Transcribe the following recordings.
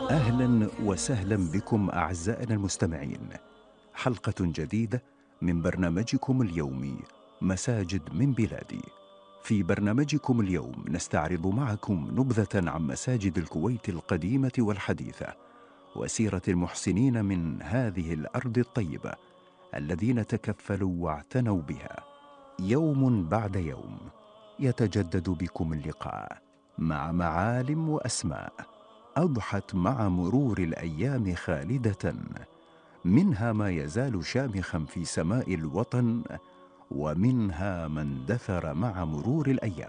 أهلا وسهلا بكم أعزائنا المستمعين. حلقة جديدة من برنامجكم اليومي مساجد من بلادي. في برنامجكم اليوم نستعرض معكم نبذة عن مساجد الكويت القديمة والحديثة وسيرة المحسنين من هذه الأرض الطيبة الذين تكفلوا واعتنوا بها. يوم بعد يوم يتجدد بكم اللقاء مع معالم وأسماء أضحت مع مرور الأيام خالدة، منها ما يزال شامخا في سماء الوطن، ومنها ما اندثر مع مرور الأيام.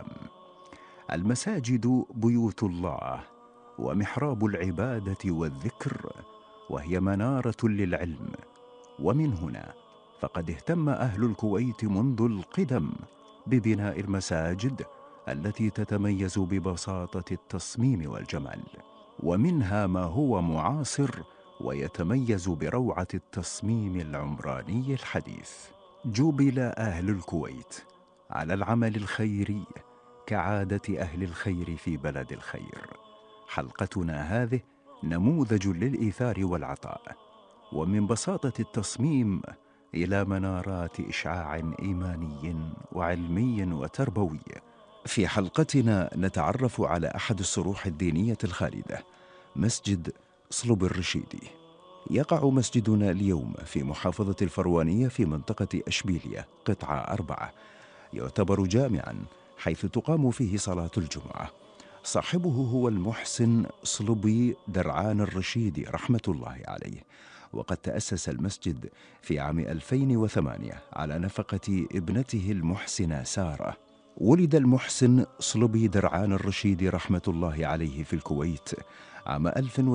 المساجد بيوت الله ومحراب العبادة والذكر، وهي منارة للعلم. ومن هنا فقد اهتم أهل الكويت منذ القدم ببناء المساجد التي تتميز ببساطة التصميم والجمال، ومنها ما هو معاصر ويتميز بروعة التصميم العمراني الحديث. جُبل أهل الكويت على العمل الخيري كعادة أهل الخير في بلد الخير. حلقتنا هذه نموذج للإيثار والعطاء، ومن بساطة التصميم إلى منارات إشعاع إيماني وعلمي وتربوي. في حلقتنا نتعرف على أحد الصروح الدينية الخالدة، مسجد صلب الرشيدي. يقع مسجدنا اليوم في محافظة الفروانية في منطقة أشبيلية قطعة 4. يعتبر جامعاً حيث تقام فيه صلاة الجمعة. صاحبه هو المحسن صلبي درعان الرشيدي رحمة الله عليه، وقد تأسس المسجد في عام 2008 على نفقة ابنته المحسنة سارة. ولد المحسن صلبي درعان الرشيدي رحمة الله عليه في الكويت عام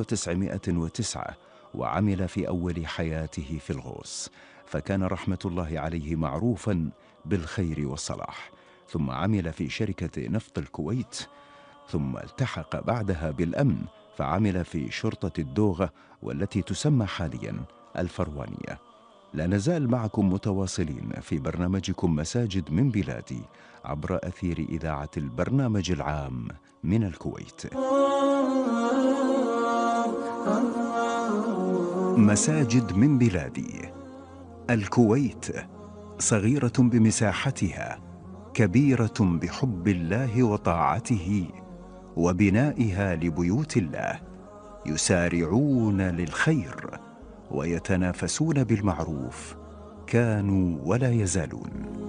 1909، وعمل في أول حياته في الغوص، فكان رحمة الله عليه معروفاً بالخير والصلاح. ثم عمل في شركة نفط الكويت، ثم التحق بعدها بالأمن فعمل في شرطة الدوغة والتي تسمى حالياً الفروانية. لا نزال معكم متواصلين في برنامجكم مساجد من بلادي عبر أثير إذاعة البرنامج العام من الكويت. مساجد من بلادي. الكويت صغيرة بمساحتها، كبيرة بحب الله وطاعته وبنائها لبيوت الله. يسارعون للخير ويتنافسون بالمعروف، كانوا ولا يزالون.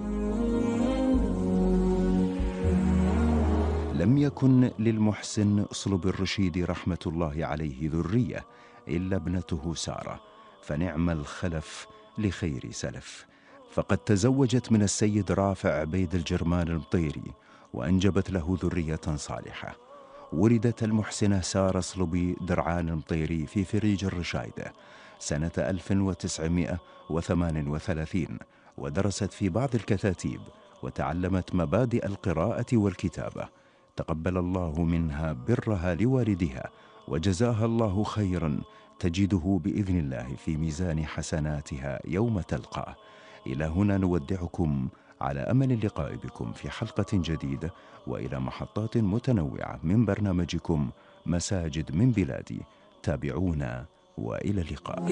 لم يكن للمحسن صلب الرشيد رحمة الله عليه ذرية إلا ابنته سارة، فنعم الخلف لخير سلف، فقد تزوجت من السيد رافع عبيد الجرمان المطيري وأنجبت له ذرية صالحة. ولدت المحسنة سارة صلبي درعان المطيري في فريج الرشايدة سنة 1938، ودرست في بعض الكتاتيب وتعلمت مبادئ القراءة والكتابة. تقبل الله منها برها لوالدها وجزاها الله خيرا، تجده بإذن الله في ميزان حسناتها يوم تلقاه. إلى هنا نودعكم على أمل اللقاء بكم في حلقة جديدة وإلى محطات متنوعة من برنامجكم مساجد من بلادي. تابعونا وإلى اللقاء.